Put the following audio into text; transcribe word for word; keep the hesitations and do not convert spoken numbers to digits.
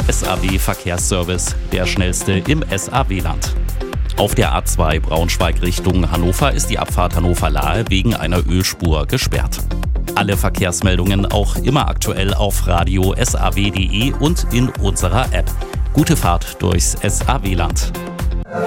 S A W-Verkehrsservice, der schnellste im S A W-Land. Auf der A zwei Braunschweig Richtung Hannover ist die Abfahrt Hannover-Lahe wegen einer Ölspur gesperrt. Alle Verkehrsmeldungen auch immer aktuell auf radio punkt s a w punkt d e und in unserer App. Gute Fahrt durchs S A W-Land.